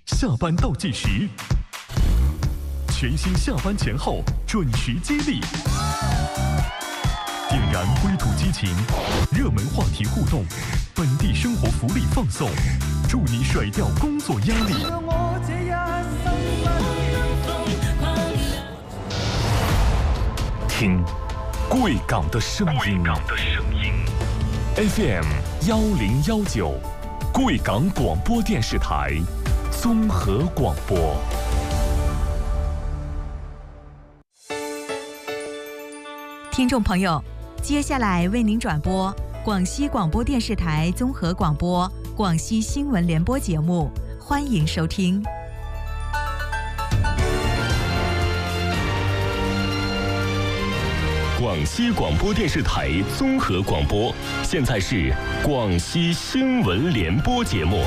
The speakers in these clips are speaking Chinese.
下班倒计时，全新下班前后准时接力，点燃归途激情，热门话题互动，本地生活福利放送，助你甩掉工作压力。听贵港的声音，FM 1019，贵港广播电视台综合广播。 听众朋友，接下来为您转播广西广播电视台综合广播广西新闻联播节目，欢迎收听。 广西广播电视台综合广播，现在是广西新闻联播节目。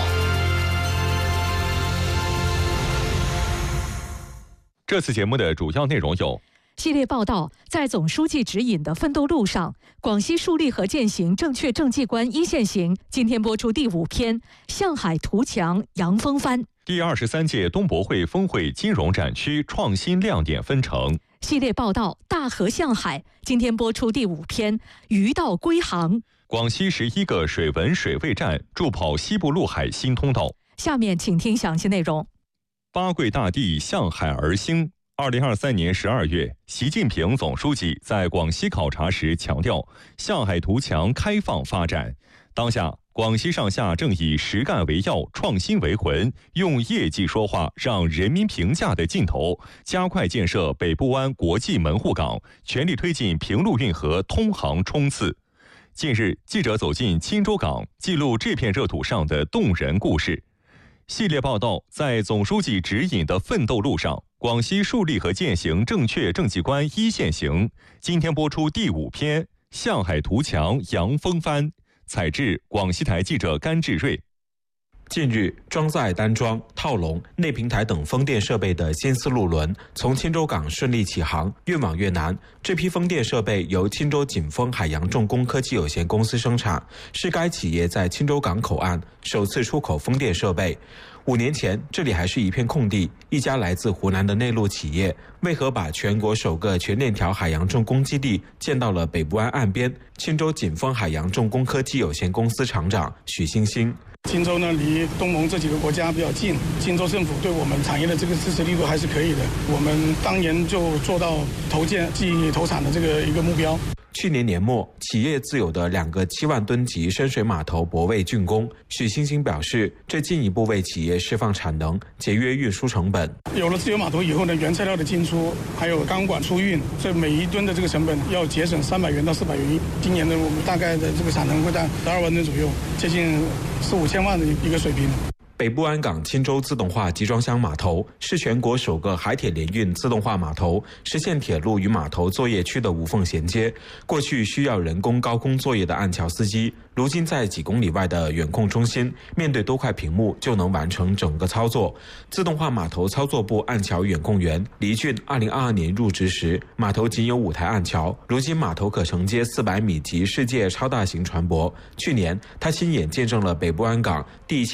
这次节目的主要内容有： 系列报道，在总书记指引的奋斗路上，广西树立和践行正确政绩观一线行，今天播出第5篇，向海图强扬风帆。 第23届东博会峰会金融展区创新亮点分成。 系列报道，大河向海，今天播出第5篇，鱼到归航。 广西11个水文水卫站助跑西部陆海新通道。 下面请听详细内容。 八桂大地向海而兴。2023年12月，习近平总书记在广西考察时强调，向海图强，开放发展。当下，广西上下正以实干为要，创新为魂，用业绩说话，让人民评价的劲头，加快建设北部湾国际门户港，全力推进平陆运河通航冲刺。近日，记者走进钦州港，记录这片热土上的动人故事。系列报道，在总书记指引的奋斗路上，广西树立和践行正确政绩观一线行，今天播出第5篇，向海图强扬风帆。采制广西台记者甘志瑞。 近日，装载单桩、套笼、内平台等风电设备的新丝路轮从钦州港顺利起航，运往越南。这批风电设备由钦州锦丰海洋重工科技有限公司生产，是该企业在钦州港口岸首次出口风电设备。5年前，这里还是一片空地。一家来自湖南的内陆企业，为何把全国首个全链条海洋重工基地建到了北部湾岸边？钦州锦丰海洋重工科技有限公司厂长许星星。 钦州呢，离东盟这几个国家比较近，钦州政府对我们产业的这个支持力度还是可以的。我们当年就做到投建即投产的这个一个目标。 去年年末，企业自有的2个7万吨级深水码头泊位竣工。许星星表示，这进一步为企业释放产能，节约运输成本。 有了自有码头以后呢，原材料的进出，还有钢管出运，这每1吨的这个成本要节省300元到400元。今年呢，我们大概的这个产能会在12万吨左右，接近4-5千万的一个水平。 北部湾港钦州自动化集装箱码头是全国首个海铁联运自动化码头，实现铁路与码头作业区的无缝衔接。过去需要人工高空作业的岸桥司机，如今在几公里外的远控中心，面对多块屏幕就能完成整个操作。自动化码头操作部岸桥远控员黎俊2022年入职时，码头仅有5台岸桥，如今码头可承接400米级世界超大型船舶。去年，他亲眼见证了北部湾港第